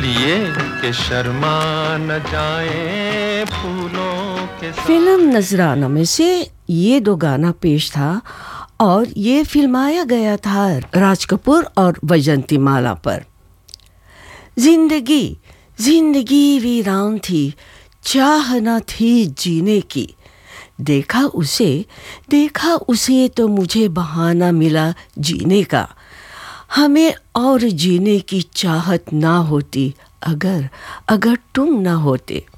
ये कि शर्मा न जाए फूलों के साथ। फिल्म नजराना में से ये दो गाना पेश था और ये फिल्माया गया था राज कपूर और वैजंती माला पर। जिंदगी जिंदगी वीरान थी, चाह न थी जीने की, देखा उसे तो मुझे बहाना मिला जीने का। हमें और जीने की चाहत ना होती अगर तुम ना होते।